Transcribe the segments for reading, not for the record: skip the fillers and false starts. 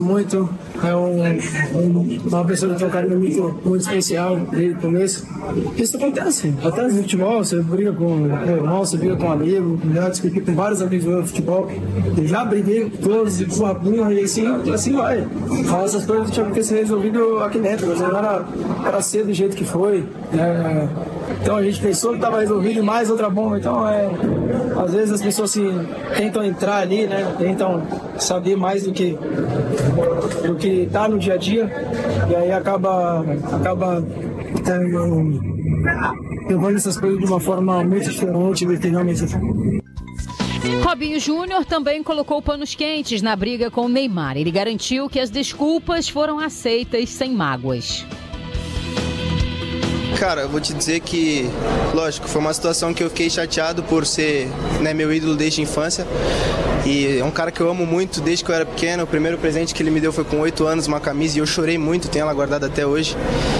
Muito, uma pessoa que tem um carinho muito especial desde o começo. Isso acontece no futebol, você briga com o irmão, você briga com um amigo, já discuti com vários amigos do futebol, eu já briguei com todos, com a punha, e assim vai. Mas essas coisas tinham que ser resolvidas aqui dentro, mas era ser do jeito que foi. Então a gente pensou que estava resolvido e mais outra bomba, então às vezes as pessoas tentam entrar ali, né, tentam saber mais do que tá no dia a dia, e aí acaba levando essas coisas de uma forma muito diferente do que realmente foi. Robinho Júnior também colocou panos quentes na briga com o Neymar. Ele garantiu que as desculpas foram aceitas sem mágoas. Cara, eu vou te dizer que, lógico, foi uma situação que eu fiquei chateado por ser, né, meu ídolo desde a infância. E é um cara que eu amo muito desde que eu era pequeno. O primeiro presente que ele me deu foi com 8 anos, uma camisa, e eu chorei muito, tenho ela guardada até hoje.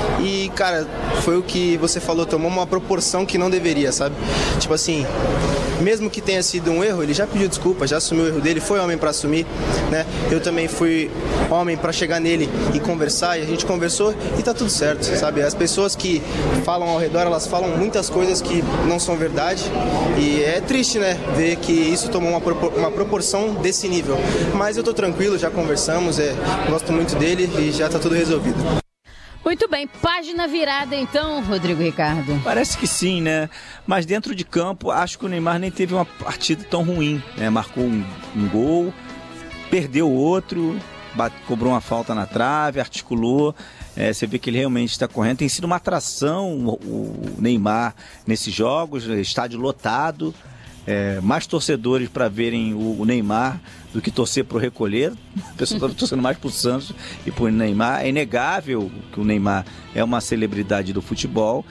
E, cara, foi o que você falou, tomou uma proporção que não deveria, sabe? Tipo assim, mesmo que tenha sido um erro, ele já pediu desculpa, já assumiu o erro dele, foi homem pra assumir, né? Eu também fui homem pra chegar nele e conversar, e a gente conversou e tá tudo certo, sabe? As pessoas que falam ao redor, elas falam muitas coisas que não são verdade, e é triste, né, ver que isso tomou uma proporção desse nível. Mas eu tô tranquilo, já conversamos, gosto muito dele e já tá tudo resolvido. Muito bem, página virada então, Rodrigo Ricardo. Parece que sim, né? Mas dentro de campo, acho que o Neymar nem teve uma partida tão ruim, né? Marcou um gol, perdeu outro, cobrou uma falta na trave, articulou. Você vê que ele realmente está correndo. Tem sido uma atração o Neymar nesses jogos, estádio lotado. Mais torcedores para verem o Neymar do que torcer para o Recolher. A pessoa está torcendo mais para o Santos e para o Neymar. É inegável que o Neymar é uma celebridade do futebol.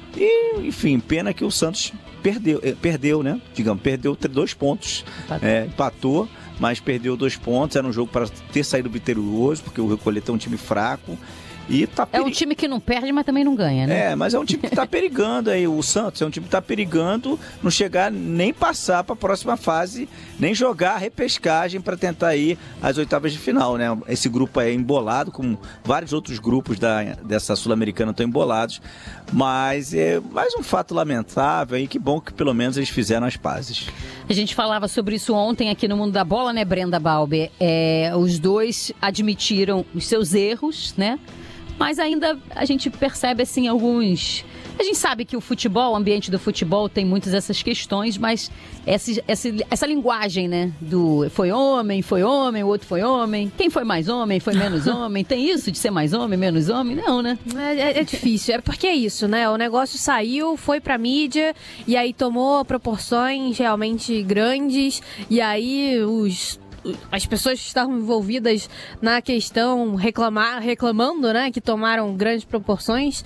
E, enfim, pena que o Santos perdeu, né? Digamos, perdeu 2 pontos. Empatou, mas perdeu 2 pontos. Era um jogo para ter saído vitorioso, porque o Recolher tem um time fraco. E tá É um time que não perde, mas também não ganha, né? Mas é um time que tá perigando aí, o Santos é um time que tá perigando não chegar nem passar para a próxima fase, nem jogar a repescagem para tentar ir às oitavas de final, né? Esse grupo é embolado, como vários outros grupos dessa Sul-Americana estão embolados, mas é mais um fato lamentável e que bom que pelo menos eles fizeram as pazes. A gente falava sobre isso ontem aqui no Mundo da Bola, né, Brenda Balber? Os dois admitiram os seus erros, né? Mas ainda a gente percebe, assim, alguns... A gente sabe que o futebol, o ambiente do futebol tem muitas essas questões, mas essa linguagem, né? Do foi homem, o outro foi homem. Quem foi mais homem, foi menos homem? Tem isso de ser mais homem, menos homem? Não, né? É difícil, porque é isso, né? O negócio saiu, foi pra mídia, e aí tomou proporções realmente grandes, e aí as pessoas que estavam envolvidas na questão reclamando, né, que tomaram grandes proporções.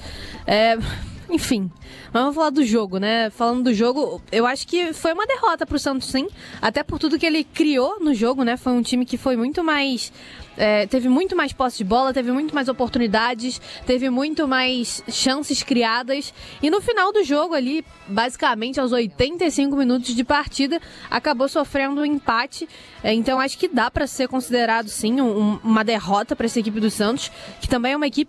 Enfim, mas vamos falar do jogo, né? Falando do jogo, eu acho que foi uma derrota pro Santos, sim. Até por tudo que ele criou no jogo, né? Foi um time que foi muito mais... teve muito mais posse de bola, teve muito mais oportunidades, teve muito mais chances criadas. E no final do jogo ali, basicamente aos 85 minutos de partida, acabou sofrendo um empate. Então acho que dá para ser considerado, sim, uma derrota para essa equipe do Santos, que também é uma equipe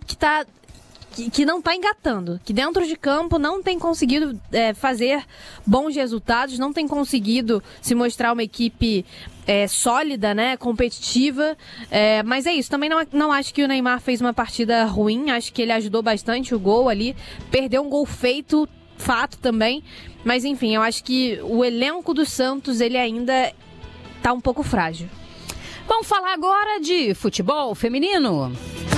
que não está engatando, que dentro de campo não tem conseguido fazer bons resultados, não tem conseguido se mostrar uma equipe sólida, né, competitiva, mas é isso, também não acho que o Neymar fez uma partida ruim, acho que ele ajudou bastante o gol ali, perdeu um gol feito, fato também, mas enfim, eu acho que o elenco do Santos, ele ainda está um pouco frágil. Vamos falar agora de futebol feminino.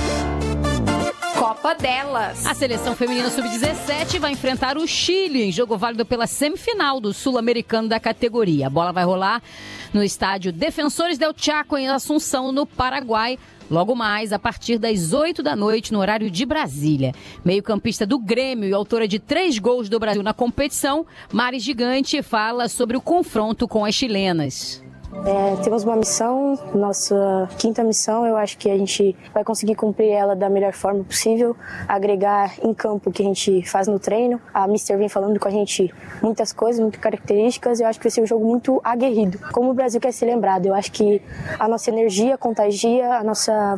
Copa delas. A seleção feminina sub-17 vai enfrentar o Chile em jogo válido pela semifinal do Sul-Americano da categoria. A bola vai rolar no estádio Defensores del Chaco, em Assunção, no Paraguai, logo mais a partir das 8 da noite, no horário de Brasília. Meio-campista do Grêmio e autora de 3 gols do Brasil na competição, Mari Gigante fala sobre o confronto com as chilenas. Temos uma missão, nossa 5ª missão, eu acho que a gente vai conseguir cumprir ela da melhor forma possível, agregar em campo o que a gente faz no treino. A Mister vem falando com a gente muitas coisas, muitas características, eu acho que vai ser um jogo muito aguerrido. Como o Brasil quer ser lembrado, eu acho que a nossa energia contagia, a nossa